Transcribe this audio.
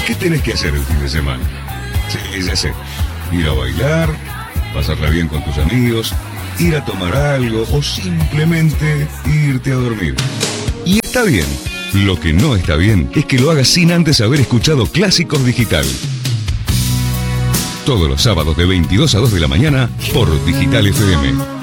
¿Qué tenés que hacer el fin de semana? Sí, ya sé. Ir a bailar, pasarla bien con tus amigos, ir a tomar algo o simplemente irte a dormir. Y está bien. Lo que no está bien es que lo hagas sin antes haber escuchado Clásicos Digital. Todos los sábados de 22 a 2 de la mañana por Digital FM.